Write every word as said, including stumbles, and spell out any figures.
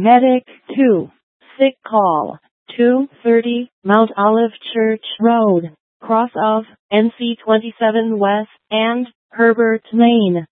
Medic two. Sick call. two thirty, Mount Olive Church Road, cross of N C twenty-seven West and Herbert Lane.